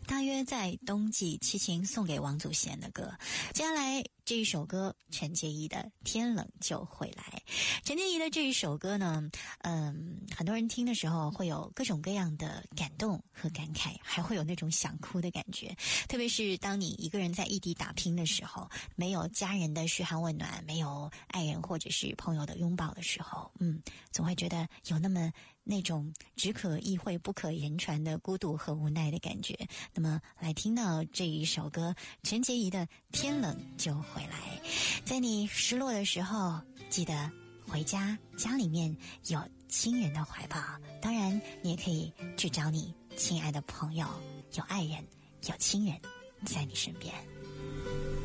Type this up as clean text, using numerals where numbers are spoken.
大约在冬季，齐秦送给王祖贤的歌。接下来这一首歌，陈洁仪的《天冷就会来》。陈洁仪的这一首歌呢，很多人听的时候会有各种各样的感动和感慨，还会有那种想哭的感觉。特别是当你一个人在异地打拼的时候，没有家人的嘘寒问暖，没有爱人或者是朋友的拥抱的时候，总会觉得有那种只可意会不可言传的孤独和无奈的感觉。那么来听到这一首歌，陈洁仪的《天冷就回来》。在你失落的时候，记得回家，家里面有亲人的怀抱。当然你也可以去找你亲爱的朋友，有爱人有亲人在你身边。